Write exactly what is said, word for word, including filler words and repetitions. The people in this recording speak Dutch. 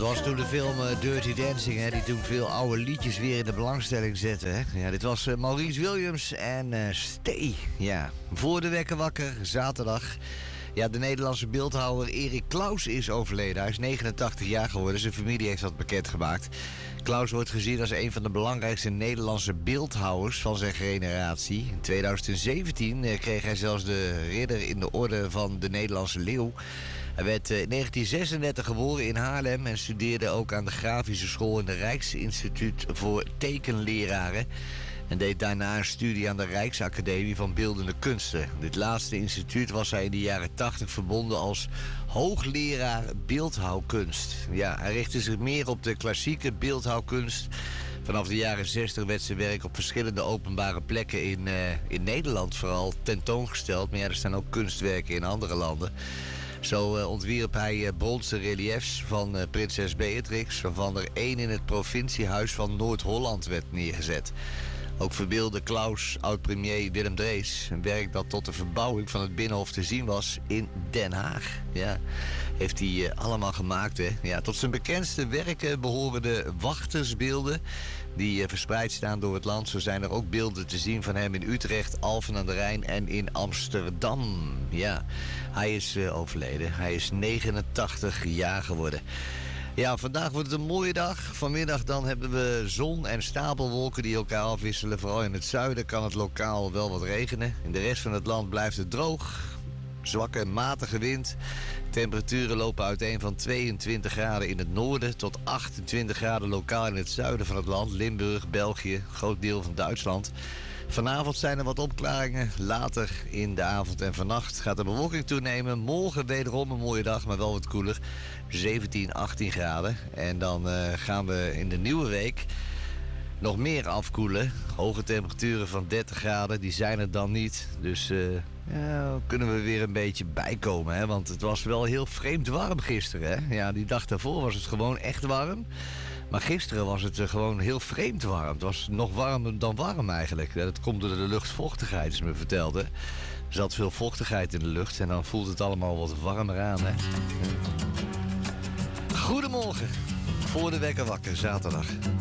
was toen de film uh, Dirty Dancing, hè, die toen veel oude liedjes weer in de belangstelling zette. Hè. Ja, dit was uh, Maurice Williams en uh, Stay. Ja, voor de wekker wakker, zaterdag. Ja, de Nederlandse beeldhouwer Erik Claus is overleden. Hij is negenentachtig jaar geworden. Zijn familie heeft dat bekendgemaakt. Claus wordt gezien als een van de belangrijkste Nederlandse beeldhouwers van zijn generatie. In tweeduizend zeventien kreeg hij zelfs de ridder in de orde van de Nederlandse Leeuw. Hij werd in negentien zesendertig geboren in Haarlem en studeerde ook aan de Grafische School in het Rijksinstituut voor Tekenleraren. En deed daarna een studie aan de Rijksacademie van Beeldende Kunsten. Dit laatste instituut was hij in de jaren tachtig verbonden als hoogleraar beeldhouwkunst. Ja, hij richtte zich meer op de klassieke beeldhouwkunst. Vanaf de jaren zestig werd zijn werk op verschillende openbare plekken in, uh, in Nederland vooral tentoongesteld. Maar ja, er staan ook kunstwerken in andere landen. Zo uh, ontwierp hij uh, bronzen reliëfs van uh, prinses Beatrix, waarvan er één in het provinciehuis van Noord-Holland werd neergezet. Ook verbeeldde Claus oud-premier Willem Drees een werk dat tot de verbouwing van het Binnenhof te zien was in Den Haag. Ja, heeft hij uh, allemaal gemaakt, hè. Ja, tot zijn bekendste werken behoren de wachtersbeelden die uh, verspreid staan door het land. Zo zijn er ook beelden te zien van hem in Utrecht, Alphen aan de Rijn en in Amsterdam. Ja, hij is uh, overleden. Hij is negenentachtig jaar geworden. Ja, vandaag wordt het een mooie dag. Vanmiddag dan hebben we zon en stapelwolken die elkaar afwisselen. Vooral in het zuiden kan het lokaal wel wat regenen. In de rest van het land blijft het droog. Zwakke, matige wind. Temperaturen lopen uiteen van tweeëntwintig graden in het noorden tot achtentwintig graden lokaal in het zuiden van het land. Limburg, België, groot deel van Duitsland. Vanavond zijn er wat opklaringen. Later in de avond en vannacht gaat de bewolking toenemen. Morgen wederom een mooie dag, maar wel wat koeler. zeventien, achttien graden. En dan uh, gaan we in de nieuwe week nog meer afkoelen. Hoge temperaturen van dertig graden, die zijn er dan niet. Dus uh, ja, kunnen we weer een beetje bijkomen. Hè? Want het was wel heel vreemd warm gisteren. Hè? Ja, die dag daarvoor was het gewoon echt warm. Maar gisteren was het gewoon heel vreemd warm. Het was nog warmer dan warm eigenlijk. Dat komt door de luchtvochtigheid, is me verteld. Hè? Er zat veel vochtigheid in de lucht en dan voelt het allemaal wat warmer aan. Hè? Goedemorgen, voor de wekker wakker, zaterdag.